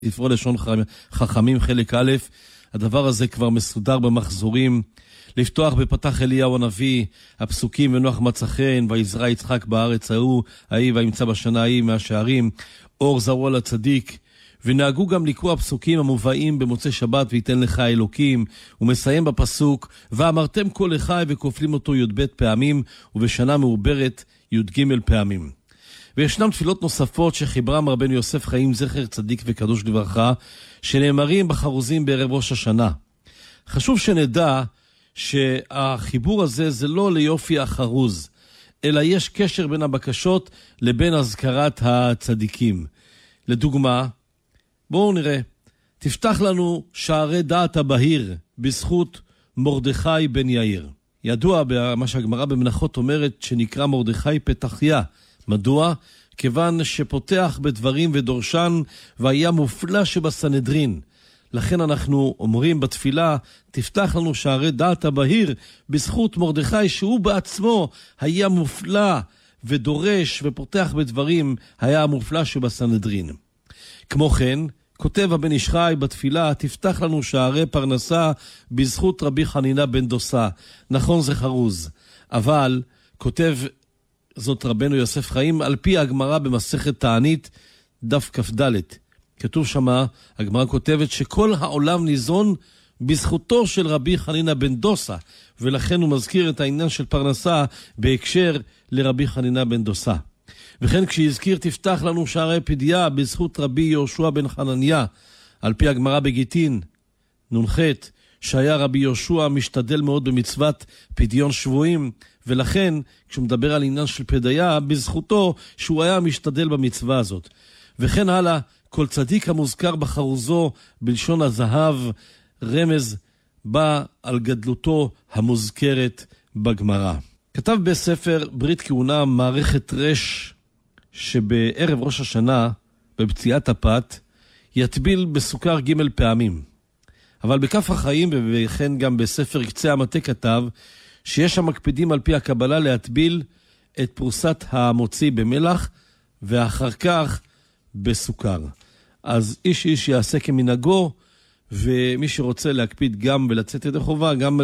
ספרו לשון חכמים חלק א', הדבר הזה כבר מסודר במחזורים. לפתוח בפתח אליהו הנביא, הפסוקים ונוח מצא חן, ויזרע יצחק בארץ ההיא וימצא בשנה ההיא מהשערים, אור זרוע לצדיק. ונהגו גם לקרוא הפסוקים המובאים במוצאי שבת, ויתן לך אלוקים, ומסיים בפסוק, ואמרתם כל אחי, וכופלים אותו י"ב פעמים, ובשנה מעוברת י"ג פעמים. וישנם תפילות נוספות שחיברם רבנו יוסף חיים זכר צדיק וקדוש לברכה, שנאמרים בחרוזים בערב ראש השנה. חשוב שנדע שהחיבור הזה זה לא ליופי החרוז, אלא יש קשר בין הבקשות לבין הזכרת הצדיקים. לדוגמה, בואו נראה, תפתח לנו שערי דעת הבהיר בזכות מרדכי בן יאיר. ידוע במה שהגמרא במנחות אומרת שנקרא מרדכי פתחיה. מדוע? כיוון שפותח בדברים ודורשן והיה מופלא שבסנהדרין. לכן אנחנו אומרים בתפילה, תפתח לנו שערי דעת הבהיר בזכות מרדכי שהוא בעצמו היה מופלא ודורש ופותח בדברים, היה המופלא שבסנהדרין. כמו כן, כותב הבן איש חי בתפילה, תפתח לנו שערי פרנסה בזכות רבי חנינה בן דוסה. נכון, זה חרוז, אבל כותב זאת רבנו יוסף חיים על פי הגמרא במסכת תענית דף כ"ד. כתוב שמה, הגמרא כותבת שכל העולם ניזון בזכותו של רבי חנינה בן דוסה, ולכן הוא מזכיר את העניין של פרנסה בהקשר לרבי חנינה בן דוסה. וכן כשהזכיר תפתח לנו שערי פדיה בזכות רבי יהושע בן חנניה, על פי הגמרא בגיטין נ"ח, שהיה רבי יהושע משתדל מאוד במצוות פדיון שבויים, ולכן כשהוא מדבר על עניין של פדיה, בזכותו שהוא היה משתדל במצווה הזאת. וכן הלאה, כל צדיק המוזכר בחרוזו בלשון הזהב, רמז בא על גדלותו המוזכרת בגמרא. כתב בספר ברית כהונה מערכת רש, שבערב ראש השנה, בפציעת הפת, יטביל בסוכר ג' פעמים. אבל בכף החיים, וכן גם בספר קצה המטה כתב, שיש המקפידים על פי הקבלה להטביל את פרוסת המוציא במלח, ואחר כך בסוכר. אז איש יעשה כמנהגו, ומי שרוצה להקפיד גם ולצאת ידי חובה, גם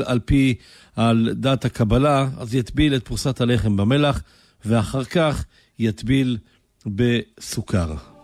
על דעת הקבלה, אז יטביל את פרוסת הלחם במלח, ואחר כך יטביל בסוכר.